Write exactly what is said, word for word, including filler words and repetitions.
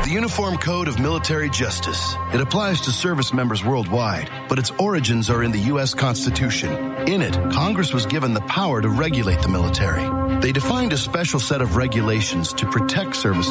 The Uniform Code of Military Justice. It applies to service members worldwide, but its origins are in the U S Constitution. In it, Congress was given the power to regulate the military. They defined a special set of regulations to protect service